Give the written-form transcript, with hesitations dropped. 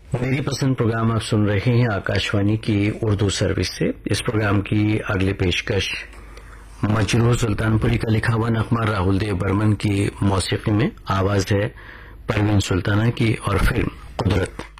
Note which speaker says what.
Speaker 1: मेरी पसंद प्रोग्राम आप सुन रहे हैं आकाशवाणी की उर्दू सर्विस से। इस प्रोग्राम की अगली पेशकश मजरूह सुल्तानपुरी का लिखा हुआ नगमा राहुल देव बर्मन की मौसीकी में। आवाज है परवीन सुल्ताना की और फिल्म कुदरत।